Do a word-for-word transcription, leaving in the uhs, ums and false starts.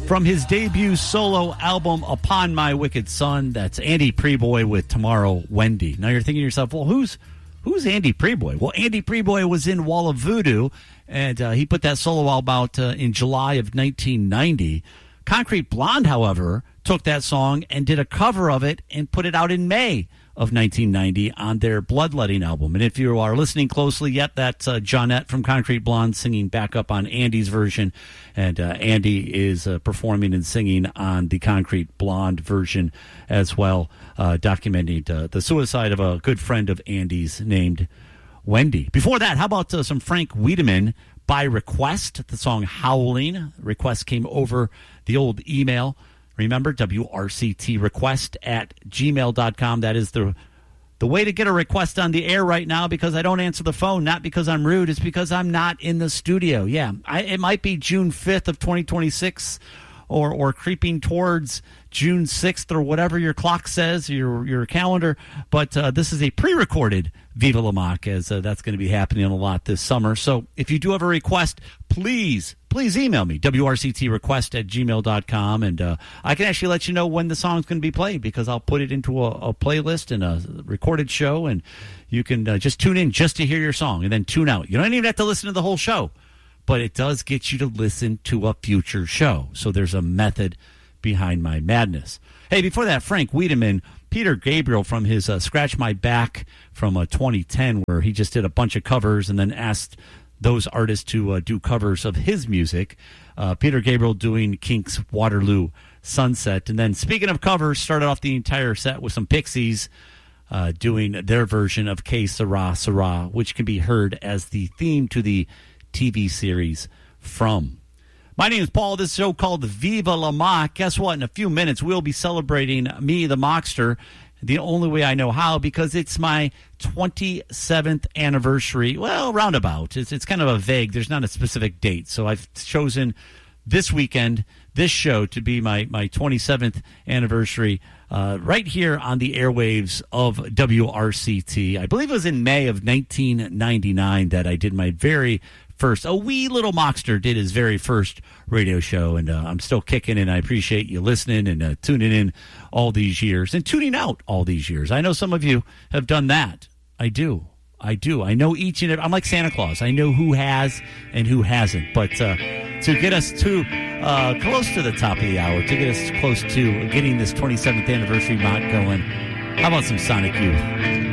From his debut solo album, Upon My Wicked Son, that's Andy Preboy with Tomorrow Wendy. Now you're thinking to yourself, well, who's who's Andy Preboy? Well, Andy Preboy was in Wall of Voodoo, and uh, he put that solo album out uh, in July of nineteen ninety. Concrete Blonde, however, took that song and did a cover of it and put it out in May of nineteen ninety on their Bloodletting album. And if you are listening closely yet, that's uh, Johnette from Concrete Blonde singing back up on Andy's version. And uh, Andy is uh, performing and singing on the Concrete Blonde version as well, uh, documenting uh, the suicide of a good friend of Andy's named Wendy. Before that, how about uh, some Frank Wiedemann by request, the song Howling. Request came over the old email. Remember, W R C T request at gmail dot com. That is the the way to get a request on the air right now, because I don't answer the phone, not because I'm rude. It's because I'm not in the studio. Yeah, I, it might be June fifth of twenty twenty-six or or creeping towards June sixth or whatever your clock says, your your calendar. But uh, this is a pre-recorded Viva La Mock, as uh, that's going to be happening a lot this summer. So if you do have a request, please, please email me, W R C T request at gmail dot com, and uh, I can actually let you know when the song's going to be played, because I'll put it into a, a playlist and a recorded show, and you can uh, just tune in just to hear your song and then tune out. You don't even have to listen to the whole show, but it does get you to listen to a future show. So there's a method behind my madness. Hey, before that, Frank Wiedemann, Peter Gabriel from his uh, Scratch My Back from uh, twenty ten, where he just did a bunch of covers and then asked those artists to uh, do covers of his music. Uh, Peter Gabriel doing Kink's Waterloo Sunset. And then, speaking of covers, started off the entire set with some Pixies uh, doing their version of Que Sera Sera, which can be heard as the theme to the T V series From. My name is Paul. This show called Viva La Mock. Guess what? In a few minutes, we'll be celebrating me, the Mockster, the only way I know how, because it's my twenty-seventh anniversary. Well, roundabout. It's, it's kind of a vague. There's not a specific date. So I've chosen this weekend, this show, to be my, my twenty-seventh anniversary uh, right here on the airwaves of W R C T. I believe it was in May of nineteen ninety-nine that I did my very first, a wee little Mockster did his very first radio show, and uh, I'm still kicking, and I appreciate you listening and uh, tuning in all these years and tuning out all these years. I know some of you have done that. I do. I do. I know each and every, I'm like Santa Claus. I know who has and who hasn't. But uh, to get us to uh, close to the top of the hour, to get us close to getting this twenty-seventh anniversary mock going, how about some Sonic Youth?